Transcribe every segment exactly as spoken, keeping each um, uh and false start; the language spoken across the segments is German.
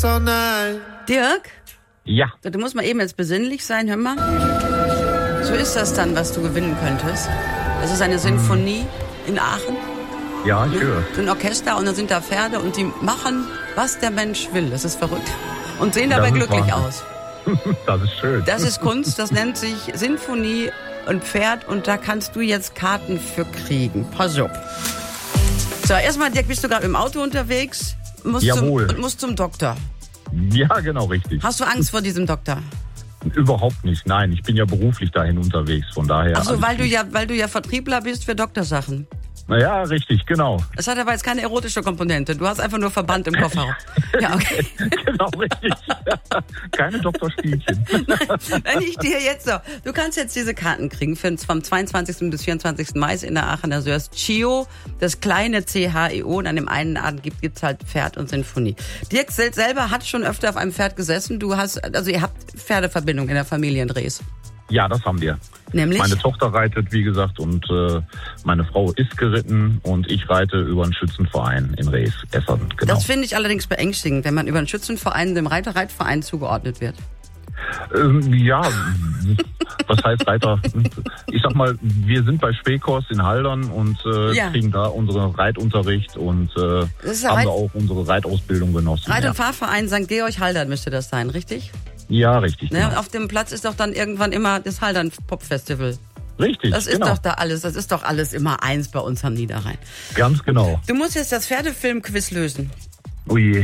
Dirk? Ja. Du musst mal eben jetzt besinnlich sein, hör mal. So ist das dann, was du gewinnen könntest. Das ist eine Sinfonie in Aachen. Ja, ich höre. So ein Orchester und dann sind da Pferde und die machen, was der Mensch will. Das ist verrückt. Und sehen dabei glücklich aus. Das ist schön. Das ist Kunst, das nennt sich Sinfonie und Pferd und da kannst du jetzt Karten für kriegen. Pass auf. So, erstmal, Dirk, bist du gerade im Auto unterwegs? Musst Jawohl. Zum, und musst zum Doktor. Ja, genau, richtig. Hast du Angst vor diesem Doktor? Überhaupt nicht, nein. Ich bin ja beruflich dahin unterwegs, von daher... Ach so, weil gut. du ja, weil du ja Vertriebler bist für Doktorsachen. Naja, richtig, genau. Es hat aber jetzt keine erotische Komponente. Du hast einfach nur Verband im Kofferraum. Ja, okay. Genau, richtig. Keine Doktorspielchen. Wenn ich dir jetzt so, du kannst jetzt diese Karten kriegen für, vom zweiundzwanzigsten bis vierundzwanzigsten Mai in der Aachener Sörs. Chio, das kleine C H E O, und an dem einen Abend gibt gibt's halt Pferd und Sinfonie. Dirk selber hat schon öfter auf einem Pferd gesessen. Du hast, also ihr habt Pferdeverbindung in der Familie in Dres. Ja, das haben wir. Nämlich? Meine Tochter reitet, wie gesagt, und äh, meine Frau ist geritten und ich reite über einen Schützenverein in Rees, Essen, genau. Das finde ich allerdings beängstigend, wenn man über einen Schützenverein dem Reiter-Reitverein zugeordnet wird. Ähm, ja, was heißt Reiter? Ich sag mal, wir sind bei Spekos in Haldern und äh, Ja. kriegen da unseren Reitunterricht und äh, Das ist ja haben Reit- da auch unsere Reitausbildung genossen. Reit- ja. und Fahrverein Sankt Georg Haldern müsste das sein, richtig? Ja, richtig. Ne? Genau. Auf dem Platz ist doch dann irgendwann immer das Haldern Pop Festival. Richtig, Das ist genau. doch da alles, das ist doch alles immer eins bei uns am Niederrhein. Ganz genau. Du musst jetzt das Pferdefilm-Quiz lösen. Oh je.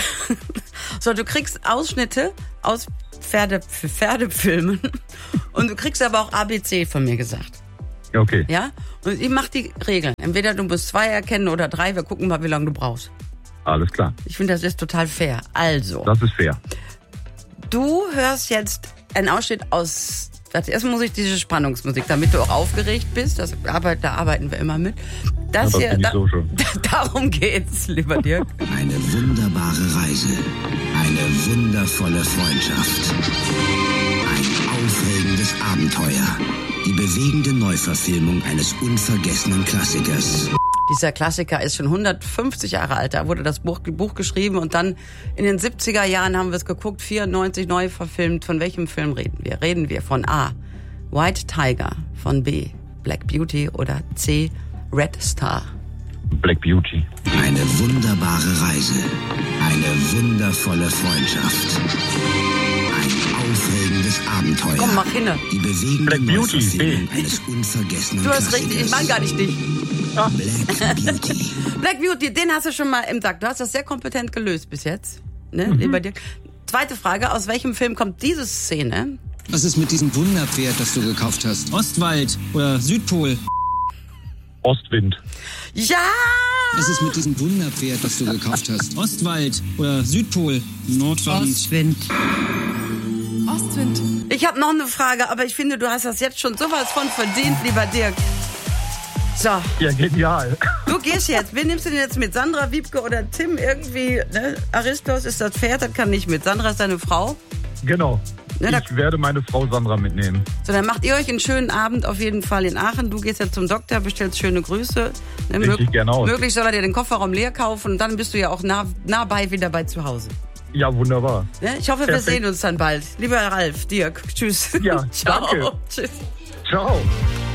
So, du kriegst Ausschnitte aus Pferde, Pferdefilmen und du kriegst aber auch A B C von mir gesagt. Okay. Ja? Und ich mach die Regeln. Entweder du musst zwei erkennen oder drei. Wir gucken mal, wie lange du brauchst. Alles klar. Ich finde, das ist total fair. Also, Das ist fair. du hörst jetzt einen Ausschnitt aus... Also erstmal muss ich diese Spannungsmusik, damit du auch aufgeregt bist. Das, arbeit, da arbeiten wir immer mit. Das Ja, das hier, finde ich da, so schön. darum geht's, lieber Dirk. Eine wunderbare Reise. Eine wundervolle Freundschaft. Ein aufregendes Abenteuer. Die bewegende Neuverfilmung eines unvergessenen Klassikers. Dieser Klassiker ist schon hundertfünfzig Jahre alt. Da wurde das Buch, Buch geschrieben und dann in den siebziger Jahren haben wir es geguckt, vierundneunzig neu verfilmt. Von welchem Film reden wir? Reden wir von A. White Tiger, von B. Black Beauty oder C. Red Star. Black Beauty. Eine wunderbare Reise. Eine wundervolle Freundschaft. Ein aufregendes Abenteuer. Komm, mach hin. Die bewegende Black Beauty, Neuverfilmung B. eines unvergessenen Du hast Klassikers. richtig, ich meine gar nicht dich. Black Beauty. Black Beauty, den hast du schon mal im Sack. Du hast das sehr kompetent gelöst bis jetzt. Ne, Mhm. lieber Dirk. Zweite Frage, aus welchem Film kommt diese Szene? Was ist mit diesem Wunderpferd, das du gekauft hast? Ostwald oder Südpol? Ostwind. Ja! Was ist mit diesem Wunderpferd, das du gekauft hast? Ostwald oder Südpol? Nordwand. Ostwind. Ostwind. Ich habe noch eine Frage, aber ich finde, du hast das jetzt schon sowas von verdient, lieber Dirk. So, Ja, genial. du gehst jetzt. Wen nimmst du denn jetzt mit? Sandra, Wiebke oder Tim? Irgendwie, ne? Aristos ist das Pferd, das kann nicht mit. Sandra ist deine Frau. Genau. Ja, da- Ich werde meine Frau Sandra mitnehmen. So, dann macht ihr euch einen schönen Abend auf jeden Fall in Aachen. Du gehst jetzt zum Doktor, bestellst schöne Grüße. Ne, Richte ich gerne aus. Möglich soll er dir den Kofferraum leer kaufen und dann bist du ja auch nah, nah bei wieder bei zu Hause. Ja, wunderbar. Ne? Ich hoffe, wir Perfekt. sehen uns dann bald. Lieber Ralf, Dirk, tschüss. Ja, Ciao. danke. Tschüss. Ciao.